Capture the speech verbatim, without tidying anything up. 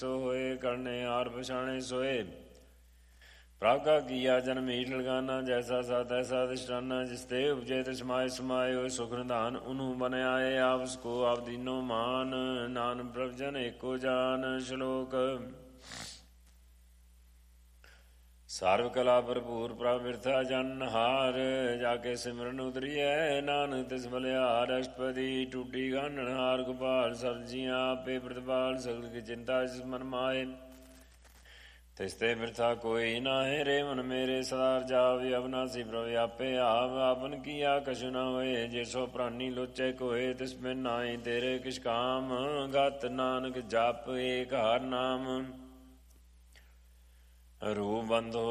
ਸੋ ਹੋਏ ਕਰਨੇ ਆਰ ਪਛਾਣੇ ਸੋਏ। ਪ੍ਰਭ ਕਾ ਕੀਆ ਜਨਮ ਹੀਠ ਲਗਾਨਾ, ਜੈਸਾ ਸਾ ਤੈਸਾ ਅਧਿਸ਼ਠਾਨਾ। ਜਿਸ ਤੇ ਉਪਜੇ ਤਿਸ ਮਾਏ ਸਮਾਏ, ਹੋਏ ਸੁਖ ਨਿਧਾਨ ਉਹਨੂੰ ਬਨ ਆਏ। ਆਪਸ ਕੋ ਆਪ ਦੀਨੋ ਮਾਨ, ਨਾਨਕ ਪ੍ਰਭ ਜਨ ਏਕੋ ਜਾਨ। ਸ਼ਲੋਕ। ਸਰਵ ਕਲਾ ਭਰਪੂਰ ਪ੍ਰਭ ਬਿਰਥਾ ਜਨਹਾਰ, ਜਾ ਕੇ ਸਿਮਰਨ ਉਤਰੀਐ ਨਾਨਕ ਤਿਸ ਬਲਿਹਾਰ। ਅਸ਼ਟਪਦੀ ਟੂਟੀ ਗਾਨਣਹਾਰ ਗੋਪਾਲ, ਸਬਦ ਜੀਆਂ ਆਪੇ ਪ੍ਰਤਪਾਲ। ਸਗਲ ਕੀ ਚਿੰਤਾ ਜਿਸ ਮਨ ਮਾਏ, ਤਿਸ ਤੇ ਬਿਰਥਾ ਕੋਈ ਨਾਹਿ। ਰੇ ਮਨ ਮੇਰੇ ਸਦਾ ਰਜਾਵ, ਅਬਨਾਸੀ ਪ੍ਰਭ ਆਪੇ ਆਪ। ਆਪਨ ਕੀਆ ਕਛੁ ਨਾ ਹੋਏ, ਜੇ ਸੋ ਪ੍ਰਾਨੀ ਲੋਚੈ ਕੋਏ। ਤਿਸ ਬਿਨ ਨਾਹੀ ਤੇਰੇ ਕਿਛ ਕਾਮ, ਗਤ ਨਾਨਕ ਜਪ ਏਕ ਹਰਿ ਨਾਮ। ਰੂਪ ਬੰਧੋ